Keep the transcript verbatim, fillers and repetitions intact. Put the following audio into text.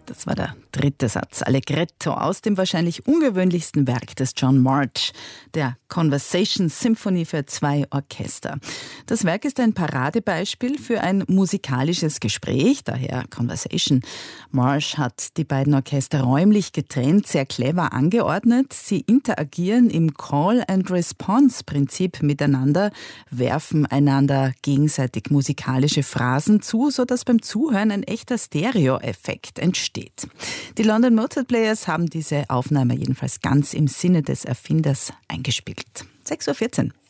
Das war der dritte Satz, Allegretto, aus dem wahrscheinlich ungewöhnlichsten Werk des John March, der Conversation Symphony für zwei Orchester. Das Werk ist ein Paradebeispiel für ein musikalisches Gespräch, daher Conversation. March hat die beiden Orchester räumlich getrennt, sehr clever angeordnet. Sie interagieren im Call-and-Response-Prinzip miteinander, werfen einander gegenseitig musikalische Phrasen zu, sodass beim Zuhören ein echter Stereo-Effekt entsteht. Die London Mozart Players haben diese Aufnahme jedenfalls ganz im Sinne des Erfinders eingespielt. sechs Uhr vierzehn.